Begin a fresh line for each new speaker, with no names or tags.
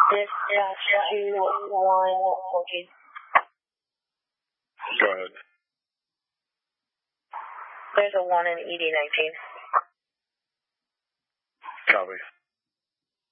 Dispatch 2-1-14.
Go ahead.
There's a 1 in ED-19.
Copy.